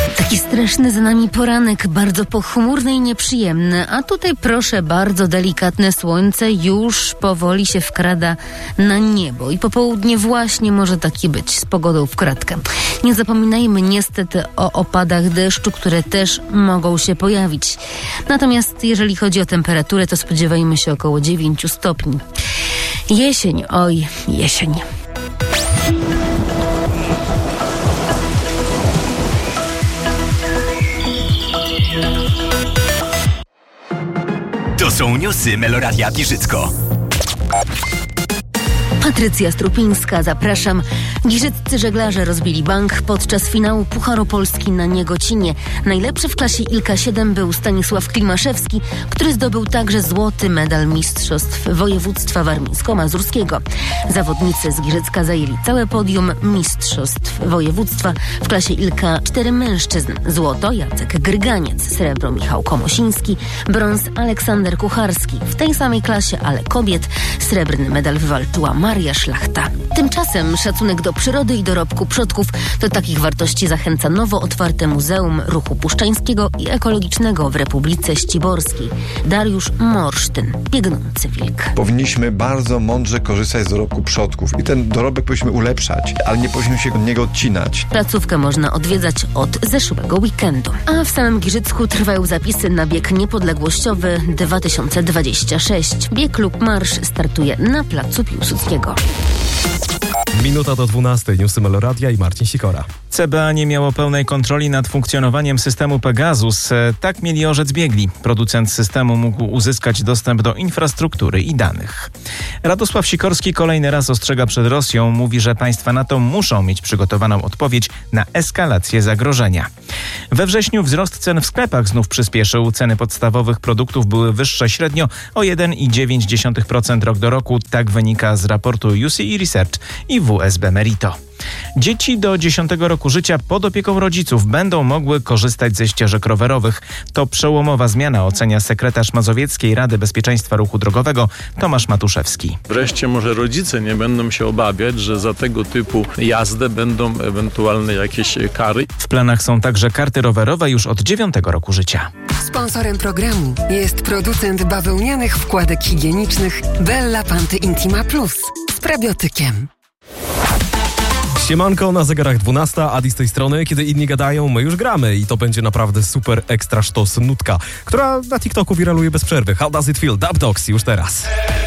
Taki straszny za nami poranek, bardzo pochmurny i nieprzyjemny, a tutaj proszę bardzo, delikatne słońce już powoli się wkrada na niebo i popołudnie właśnie może taki być z pogodą w kratkę. Nie zapominajmy niestety o opadach deszczu, które też mogą się pojawić. Natomiast jeżeli chodzi o temperaturę, to spodziewajmy się około 9 stopni. Jesień, oj, jesień. To są newsy Meloradia Giżycko. Patrycja Strupińska, zapraszam. Giżyccy żeglarze rozbili bank podczas finału Pucharu Polski na Niegocinie. Najlepszy w klasie Ilka 7 był Stanisław Klimaszewski, który zdobył także złoty medal mistrzostw województwa warmińsko-mazurskiego. Zawodnicy z Giżycka zajęli całe podium mistrzostw województwa. W klasie Ilka 4 mężczyzn. Złoto Jacek Gryganiec, srebro Michał Komosiński, brąz Aleksander Kucharski. W tej samej klasie, ale kobiet, srebrny medal wywalczyła Maria Szlachta. Tymczasem szacunek do przyrody i dorobku przodków. Do takich wartości zachęca nowo otwarte Muzeum Ruchu Puszczańskiego i Ekologicznego w Republice Ściborskiej. Dariusz Morsztyn, biegnący wilk. Powinniśmy bardzo mądrze korzystać z dorobku przodków i ten dorobek powinniśmy ulepszać, ale nie powinniśmy się od niego odcinać. Placówkę można odwiedzać od zeszłego weekendu. A w samym Giżycku trwają zapisy na bieg niepodległościowy 2026. Bieg lub marsz startuje na placu Piłsudskiego. Minuta do 12. Newsy Meloradia i Marcin Sikora. CBA nie miało pełnej kontroli nad funkcjonowaniem systemu Pegasus. Tak mieli orzec biegli. Producent systemu mógł uzyskać dostęp do infrastruktury i danych. Radosław Sikorski kolejny raz ostrzega przed Rosją. Mówi, że państwa NATO muszą mieć przygotowaną odpowiedź na eskalację zagrożenia. We wrześniu wzrost cen w sklepach znów przyspieszył. Ceny podstawowych produktów były wyższe średnio o 1,9% rok do roku. Tak wynika z raportu UCE Research i WSB Merito. Dzieci do 10 roku życia pod opieką rodziców będą mogły korzystać ze ścieżek rowerowych. To przełomowa zmiana, ocenia sekretarz Mazowieckiej Rady Bezpieczeństwa Ruchu Drogowego Tomasz Matuszewski. Wreszcie może rodzice nie będą się obawiać, że za tego typu jazdę będą ewentualne jakieś kary. W planach są także karty rowerowe już od 9 roku życia. Sponsorem programu jest producent bawełnianych wkładek higienicznych Bella Panty Intima Plus z prebiotykiem. Siemanko, na zegarach 12, Adi z tej strony. Kiedy inni gadają, my już gramy i to będzie naprawdę super ekstra sztos nutka, która na TikToku wiraluje bez przerwy. How does it feel? Dub Dogs już teraz.